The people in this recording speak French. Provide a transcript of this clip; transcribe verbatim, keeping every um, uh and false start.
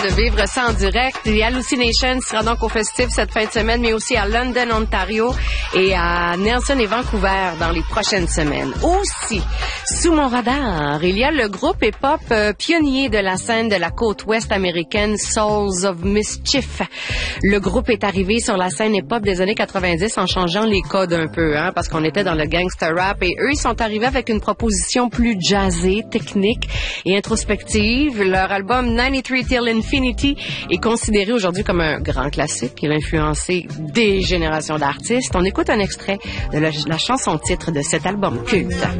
De vivre ça en direct. The Hallucination sera donc au festif cette fin de semaine, mais aussi à London, Ontario et à Nelson et Vancouver dans les prochaines semaines. Aussi, sous mon radar, il y a le groupe hip-hop euh, pionnier de la scène de la côte ouest américaine, Souls of Mischief. Le groupe est arrivé sur la scène hip-hop des années quatre-vingt-dix en changeant les codes un peu, hein, parce qu'on était dans le gangster rap et eux, ils sont arrivés avec une proposition plus jazzée, technique et introspective. Leur album ninety-three Till Infinity est considéré aujourd'hui comme un grand classique. Il a influencé des générations d'artistes. On écoute un extrait de la, la chanson titre de cet album culte.